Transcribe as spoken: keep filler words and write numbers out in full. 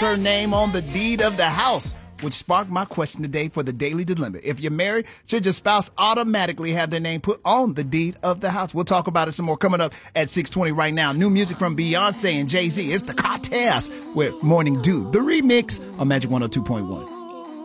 her name on the deed of the house, which sparked my question today for the Daily Dilemma. If you're married, should your spouse automatically have their name put on the deed of the house? We'll talk about it some more coming up at six twenty right now. New music from Beyonce and Jay-Z. It's the Cartels with Morning Dew, the remix on Magic one oh two point one.